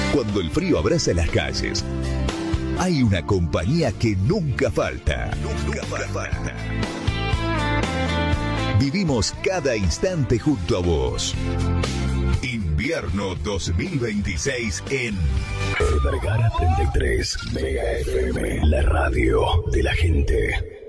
Cuando el frío abraza las calles, hay una compañía que nunca falta. Nunca falta. Vivimos cada instante junto a vos. Invierno 2026 en Vergara 33 Mega FM, la radio de la gente.